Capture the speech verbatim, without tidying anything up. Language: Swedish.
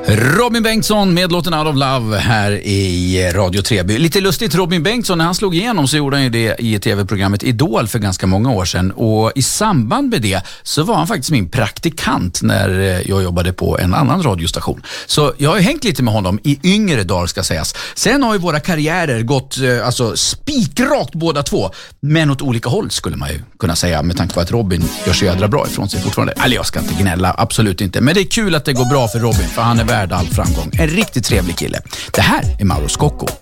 Robin Bengtsson med låten Out of Love här i Radio Treby. Lite lustigt, Robin Bengtsson, när han slog igenom så gjorde han ju det i tv-programmet Idol för ganska många år sedan. Och i samband med det så var han faktiskt min praktikant när jag jobbade på en annan radiostation. Så jag har ju hängt lite med honom i yngre dagar, ska sägas. Sen har ju våra karriärer gått alltså, spikrakt båda två. Men åt olika håll skulle man ju kunna säga, med tanke på att Robin gör så jädra bra ifrån sig fortfarande. Eller jag ska inte gnälla, absolut inte. Men det är kul att det går bra för Robin, för han är värd all framgång. En riktigt trevlig kille. Det här är Mauro Scocco.